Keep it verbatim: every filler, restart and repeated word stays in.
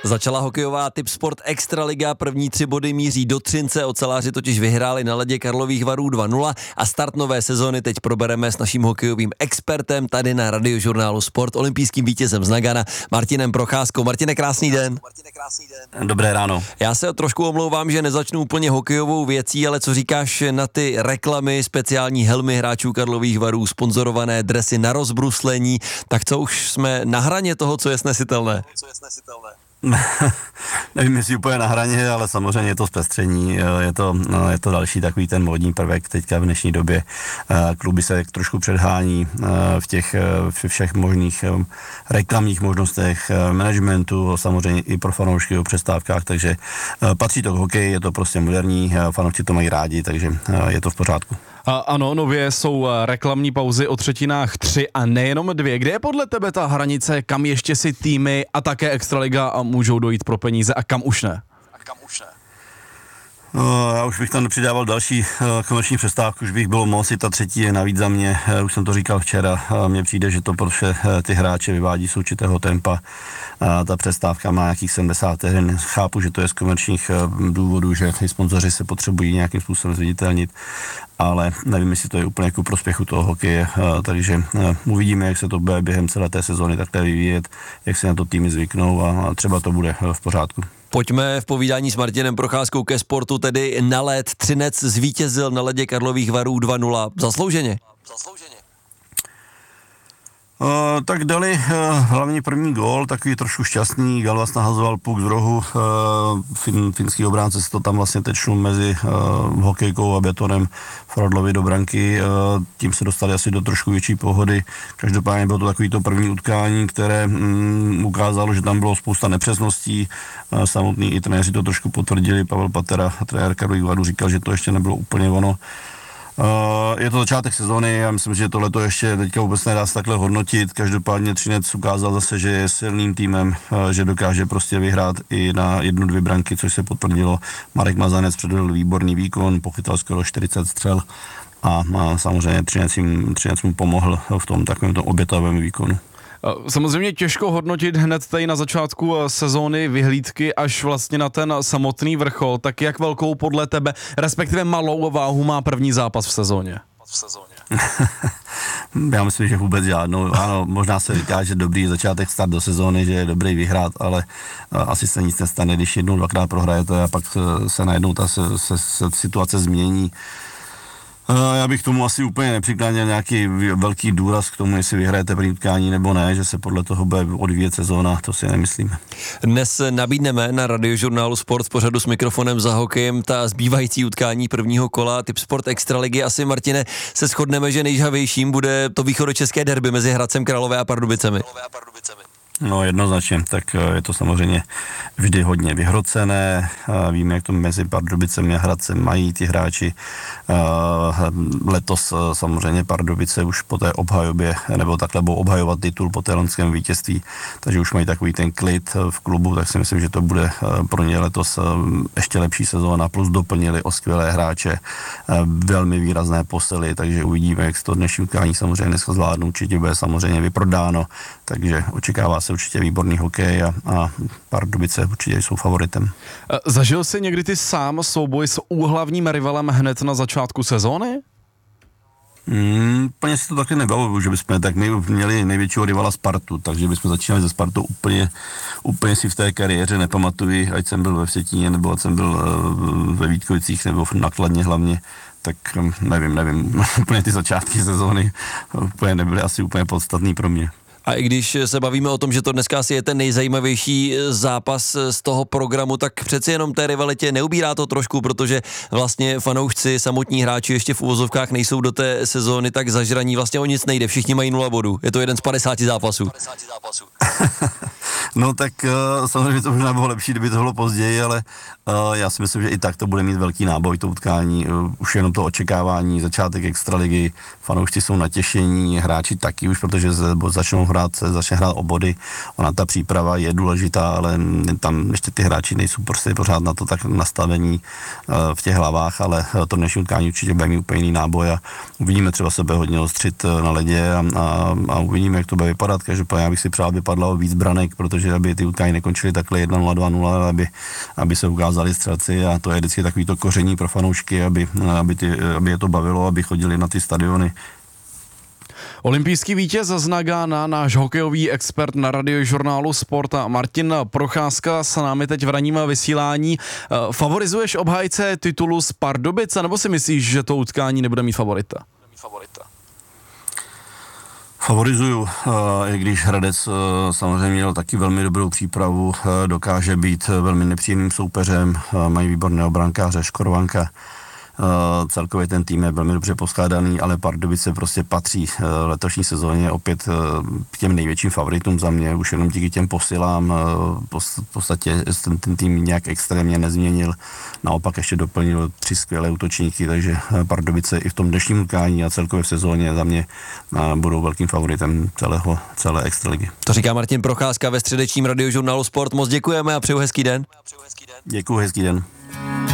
Začala hokejová Tipsport Extraliga, první tři body míří do Třince, oceláři totiž vyhráli na ledě Karlových Varů dva nula a start nové sezony teď probereme s naším hokejovým expertem tady na Radiožurnálu Sport, olympijským vítězem z Nagana, Martinem Procházkou. Martine, krásný den. Martine, krásný den. Dobré ráno. Já se trošku omlouvám, že nezačnu úplně hokejovou věcí, ale co říkáš na ty reklamy, speciální helmy hráčů Karlových Varů, sponzorované dresy na rozbruslení, tak co už jsme na hraně toho, co je snesitelné? Co je snesitelné? Nevím, jestli úplně na hraně, ale samozřejmě je to zpestření, je to, je to další takový ten módní prvek teďka v dnešní době. Kluby se trošku předhání v těch v všech možných reklamních možnostech, managementu, samozřejmě i pro fanoušky o přestávkách, takže patří to k hokeji, je to prostě moderní, fanoušci to mají rádi, takže je to v pořádku. A ano, nově jsou reklamní pauzy o třetinách tři a nejenom dvě. Kde je podle tebe ta hranice, kam ještě si týmy a také Extraliga a můžou dojít pro peníze a kam už ne? A kam už ne? Já už bych tam nepřidával další komerční přestávku, už bych bylo moc, i ta třetí je navíc za mě, už jsem to říkal včera, mně přijde, že to protože ty hráče vyvádí z určitého tempa, ta přestávka má nějakých sedmdesát vteřin, chápu, že to je z komerčních důvodů, že ty sponzoři se potřebují nějakým způsobem zviditelnit, ale nevím, jestli to je úplně ku prospěchu toho hokeje, takže uvidíme, jak se to bude během celé té sezóny takhle vyvíjet, jak se na to týmy zvyknou a třeba to bude v pořádku. Pojďme v povídání s Martinem Procházkou ke sportu, tedy na led. Třinec zvítězil na ledě Karlových Varů dva nula. Zaslouženě? Zaslouženě. Uh, tak dali uh, hlavně první gól, takový trošku šťastný, Galvas nahazoval puk z rohu, uh, fin, finský obránce se to tam vlastně tečnul mezi uh, hokejkou a betonem Fradlovi do branky, uh, tím se dostali asi do trošku větší pohody, každopádně bylo to takový to první utkání, které um, ukázalo, že tam bylo spousta nepřesností, uh, samotný i trenéři to trošku potvrdili, Pavel Patera, trenér Karlových Varů, říkal, že to ještě nebylo úplně ono. Uh, je to začátek sezóny, já myslím, že tohleto ještě teďka vůbec nedá se takhle hodnotit, každopádně Třinec ukázal zase, že je silným týmem, uh, že dokáže prostě vyhrát i na jednu, dvě branky, což se potvrdilo. Marek Mazanec předvedl výborný výkon, pochytal skoro čtyřicet střel a, a samozřejmě Třinec, jim, Třinec mu pomohl v tom takovém tom obětavém výkonu. Samozřejmě těžko hodnotit hned tady na začátku sezóny vyhlídky až vlastně na ten samotný vrchol, tak jak velkou podle tebe, respektive malou váhu má první zápas v sezóně? V sezóně. Já myslím, že vůbec žádnou. Ano, možná se říká, že dobrý začátek start do sezóny, že je dobrý vyhrát, ale asi se nic nestane, když jednou, dvakrát prohrajete a pak se najednou ta se, se, se situace změní. Já bych tomu asi úplně nepřikláněl nějaký velký důraz k tomu, jestli vyhrajete první utkání nebo ne, že se podle toho bude odvíjet sezóna, to si nemyslíme. Dnes nabídneme na Radiožurnálu Sport v pořadu s mikrofonem za hokejem ta zbývající utkání prvního kola Tipsport Extraligy. Asi, Martine, se shodneme, že nejžhavějším bude to východočeské derby mezi Hradcem Králové a Pardubicemi. No jednoznačně, tak je to samozřejmě vždy hodně vyhrocené, víme, jak to mezi Pardubicemi a Hradcem mají ty hráči. Letos samozřejmě Pardubice už po té obhajobě, nebo takhle budou obhajovat titul po té loňském vítězství, takže už mají takový ten klid v klubu, tak si myslím, že to bude pro ně letos ještě lepší sezóna, plus doplnili o skvělé hráče, velmi výrazné posily, takže uvidíme, jak se to dnešní utkání samozřejmě dneska zvládnou, určitě bude samozřejmě vyprodáno, takže očekává se určitě výborný hokej a, a Pardubice určitě jsou favoritem. Zažil jsi někdy ty sám souboj s úhlavním rivalem hned na začátku sezóny? Hmm, úplně si to taky nebylo, že bychom tak my měli největšího rivala Spartu, takže bychom začínali se Spartou úplně, úplně si v té kariéře nepamatuji, ať jsem byl ve Vsetíně, nebo ať jsem byl uh, ve Vítkovicích, nebo na Kladně hlavně, tak nevím, nevím, úplně ty začátky sezóny úplně nebyly asi úplně podstatný pro mě. A i když se bavíme o tom, že to dneska asi je ten nejzajímavější zápas z toho programu, tak přeci jenom té rivalitě neubírá to trošku, protože vlastně fanoušci, samotní hráči ještě v uvozovkách nejsou do té sezóny tak zažraní, vlastně o nic nejde, všichni mají nula bodů, je to jeden z padesáti zápasů. No tak uh, samozřejmě to možná bylo lepší, kdyby to bylo později, ale uh, já si myslím, že i tak to bude mít velký náboj, to utkání, uh, už jenom to očekávání, začátek extraligy, fanoušci jsou natěšení, hráči taky už, protože začnou hrát, začne hrát o body, ona ta příprava je důležitá, ale tam ještě ty hráči nejsou prostě pořád na to tak nastavení uh, v těch hlavách, ale to dnešní utkání určitě bude mít úplně jiný náboj a uvidíme třeba sebe hodně ostřit na ledě a, a, a uvidíme, jak to bude vypadat, každopádně já bych si přál, aby padlo víc branek, protože že aby ty utkání nekončily takhle jedna nula, dva nula, ale aby, aby se ukázali střelci a to je vždycky takový to koření pro fanoušky, aby, aby, ty, aby je to bavilo, aby chodili na ty stadiony. Olympijský vítěz z Nagana, náš hokejový expert na radiožurnálu Sport a Martin Procházka s námi teď v ranním vysílání. Favorizuješ obhájce titulu z Pardubic, nebo si myslíš, že to utkání nebude mít favorita? Favorizuju, i když Hradec samozřejmě měl taky velmi dobrou přípravu, dokáže být velmi nepříjemným soupeřem, mají výborného brankáře Škorvanka. Uh, celkově ten tým je velmi dobře poskládaný, ale Pardubice prostě patří uh, v letošní sezóně opět uh, k těm největším favoritům za mě, už jenom díky těm posilám, uh, v podstatě ten, ten tým nějak extrémně nezměnil, naopak ještě doplnil tři skvělé útočníky, takže uh, Pardubice i v tom dnešním utkání a celkově v sezóně za mě uh, budou velkým favoritem celého, celé extraligy. To říká Martin Procházka ve středečním radiožurnálu Sport. Moc děkujeme a přeju hezký den. Děkuji, hezký den.